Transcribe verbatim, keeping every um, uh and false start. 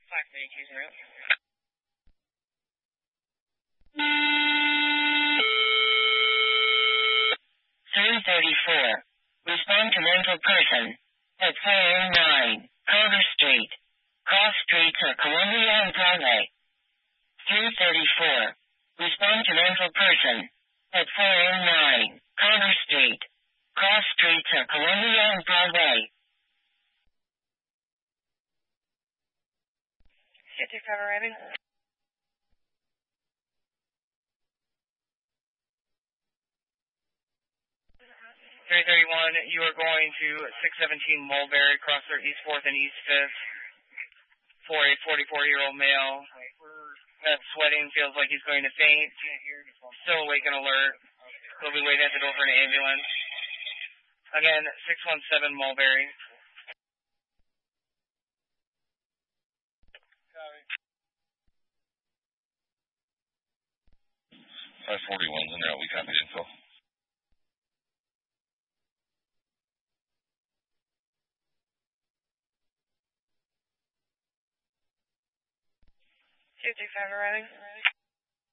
five thirty-two zero. three thirty-four. Respond to mental person at four oh nine Carter Street. Cross streets are Columbia and Broadway. three thirty-four. Respond to mental person at four oh nine Carter Street. Cross streets are Columbia and Broadway. Get your cover ready. three thirty-one, you are going to six seventeen Mulberry, cross their East fourth and East fifth for a forty-four-year-old male that's sweating, feels like he's going to faint, still awake and alert. He'll be waiting at the door for an ambulance. Again, six one seven Mulberry. five forty-one's in there, we copy the info. Two two five ready.